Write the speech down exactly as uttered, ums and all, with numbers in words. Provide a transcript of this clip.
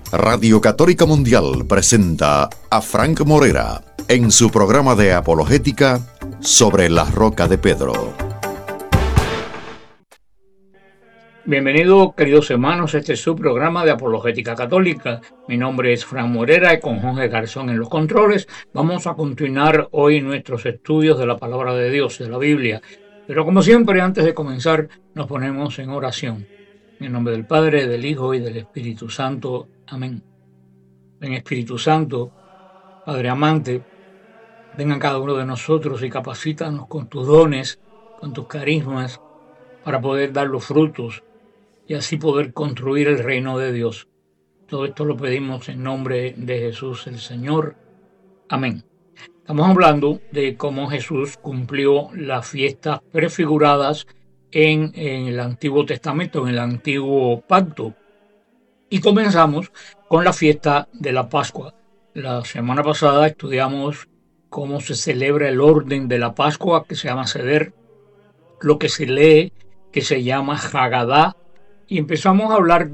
Radio Católica Mundial presenta a Frank Morera en su programa de apologética Sobre la Roca de Pedro. Bienvenidos, queridos hermanos, este es su programa de apologética católica. Mi nombre es Frank Morera y con Jorge Garzón en los controles vamos a continuar hoy nuestros estudios de la palabra de Dios, de la Biblia. Pero como siempre, antes de comenzar, nos ponemos en oración. En el nombre del Padre, del Hijo y del Espíritu Santo. Amén. Ven, Espíritu Santo, Padre amante, ven a cada uno de nosotros y capacítanos con tus dones, con tus carismas, para poder dar los frutos y así poder construir el reino de Dios. Todo esto lo pedimos en nombre de Jesús el Señor. Amén. Estamos hablando de cómo Jesús cumplió las fiestas prefiguradas en, en el Antiguo Testamento, en el Antiguo Pacto. Y comenzamos con la fiesta de la Pascua. La semana pasada estudiamos cómo se celebra el orden de la Pascua, que se llama Seder, lo que se lee, que se llama Hagadá, y empezamos a hablar